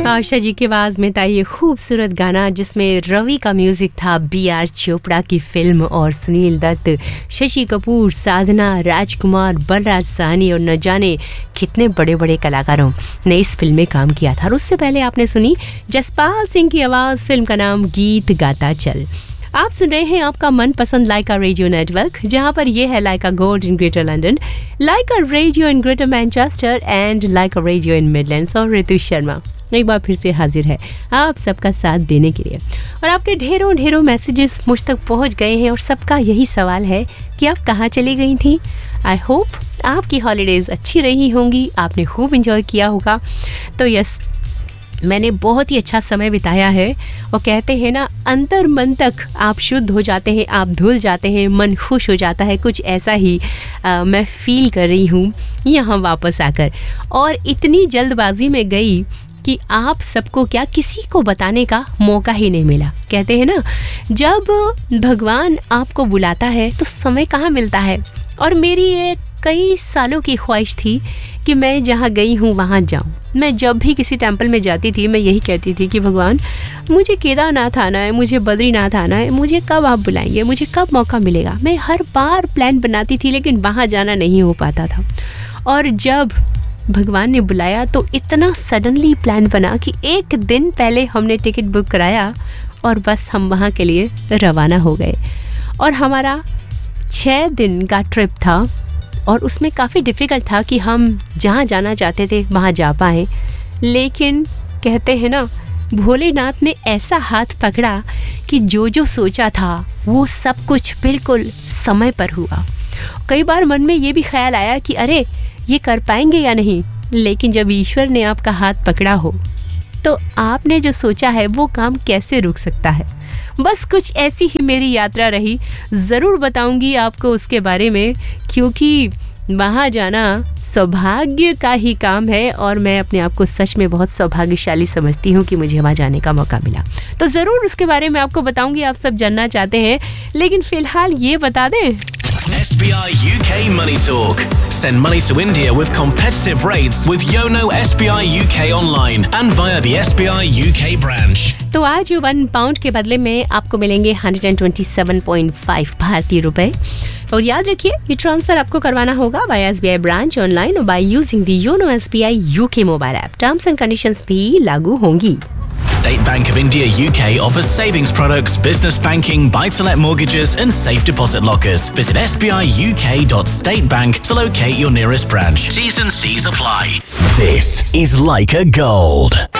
आशा जी की आवाज में था ये खूबसूरत गाना जिसमें रवि का म्यूजिक था B.R. चोपड़ा की फिल्म और सुनील दत्त, शशि कपूर, साधना, राजकुमार, बलराज साहनी और न जाने कितने बड़े बड़े कलाकारों ने इस फिल्म में काम किया था। और उससे पहले आपने सुनी जसपाल सिंह की आवाज़, फिल्म का नाम गीत गाता चल। आप सुन रहे हैं आपका मनपसंद लाइका रेडियो नेटवर्क, जहां पर ये है लाइका gold in greater London, Lyca radio in greater Manchester and Lyca radio in Midlands. और ऋतु शर्मा एक बार फिर से हाजिर है आप सबका साथ देने के लिए। और आपके ढेरों ढेरों मैसेजेस मुझ तक पहुंच गए हैं और सबका यही सवाल है कि आप कहाँ चली गई थी। आई होप आपकी हॉलीडेज़ अच्छी रही होंगी, आपने खूब इंजॉय किया होगा। तो यस, मैंने बहुत ही अच्छा समय बिताया है। और कहते हैं ना, अंतर मन तक आप शुद्ध हो जाते हैं, आप धुल जाते हैं, मन खुश हो जाता है। कुछ ऐसा ही मैं फील कर रही हूँ यहाँ वापस आकर। और इतनी जल्दबाजी में गई कि आप सबको क्या किसी को बताने का मौका ही नहीं मिला। कहते हैं ना, जब भगवान आपको बुलाता है तो समय कहाँ मिलता है। और मेरी ये कई सालों की ख्वाहिश थी कि मैं जहाँ गई हूँ वहाँ जाऊँ। मैं जब भी किसी टेंपल में जाती थी मैं यही कहती थी कि भगवान, मुझे केदारनाथ आना है, मुझे बद्रीनाथ आना है, मुझे कब आप बुलाएंगे, मुझे कब मौका मिलेगा। मैं हर बार प्लान बनाती थी लेकिन वहाँ जाना नहीं हो पाता था। और जब भगवान ने बुलाया तो इतना सडनली प्लान बना कि एक दिन पहले हमने टिकट बुक कराया और बस हम वहाँ के लिए रवाना हो गए। और हमारा 6 दिन का ट्रिप था और उसमें काफ़ी डिफ़िकल्ट था कि हम जहाँ जाना चाहते थे वहाँ जा पाएँ। लेकिन कहते हैं ना, भोलेनाथ ने ऐसा हाथ पकड़ा कि जो जो सोचा था वो सब कुछ बिल्कुल समय पर हुआ। कई बार मन में ये भी ख्याल आया कि अरे ये कर पाएंगे या नहीं, लेकिन जब ईश्वर ने आपका हाथ पकड़ा हो तो आपने जो सोचा है वो काम कैसे रुक सकता है। बस कुछ ऐसी ही मेरी यात्रा रही। ज़रूर बताऊंगी आपको उसके बारे में, क्योंकि वहाँ जाना सौभाग्य का ही काम है और मैं अपने आप को सच में बहुत सौभाग्यशाली समझती हूँ कि मुझे वहाँ जाने का मौका मिला। तो ज़रूर उसके बारे में आपको बताऊंगी, आप सब जानना चाहते हैं। लेकिन फ़िलहाल ये बता दें, SBI UK Money Talk. Send money to India with competitive rates with Yono SBI UK online and via the SBI UK branch. तो आज 1 पाउंड के बदले में आपको मिलेंगे 127.5 भारतीय रुपए। और याद रखिए, ये ट्रांसफर आपको करवाना होगा बाय SBI ब्रांच ऑनलाइन और by using the YONO SBI UK mobile app. Terms and conditions भी लागू होंगी। State Bank of India UK offers savings products, business banking, buy-to-let mortgages and safe deposit lockers. Visit sbiuk.statebank to locate your nearest branch. T's and C's apply. This is Leica Gold.